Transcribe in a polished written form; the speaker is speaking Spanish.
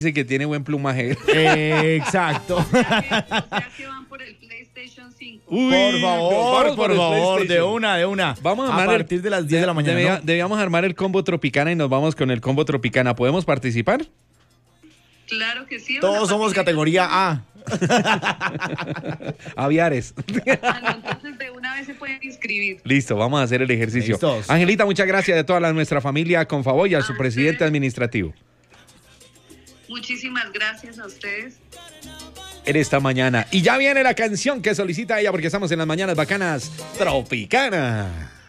Dice que tiene buen plumaje. Exacto. O sea que van por el PlayStation 5. Uy, Por favor, por el de PlayStation. una. Vamos a a armar partir de las 10 de la mañana. ¿no? Debíamos armar el combo Tropicana y nos vamos con el combo Tropicana. ¿Podemos participar? Claro que sí. Todos somos categoría A. Aviares. Entonces de una vez se pueden inscribir. Listo, vamos a hacer el ejercicio. Listos. Angelita, muchas gracias de toda nuestra familia con favor y a su A presidente ustedes. administrativo. Muchísimas gracias a ustedes. En esta mañana. Y ya viene la canción que solicita ella porque estamos en las mañanas bacanas Tropicana.